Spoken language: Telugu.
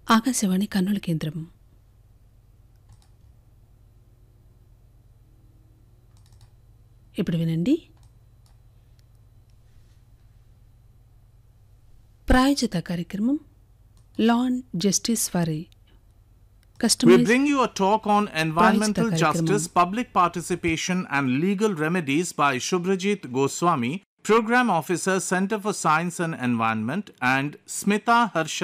ఆకాశవాణి కర్నూలు కేంద్రం. ఇప్పుడు వినండి ప్రాయోజిత కార్యక్రమం law and justice for We bring you a talk on environmental justice, public participation and legal remedies by Shubhrajit Goswami, Program Officer, Center for Science and Environment, and Smita Harsha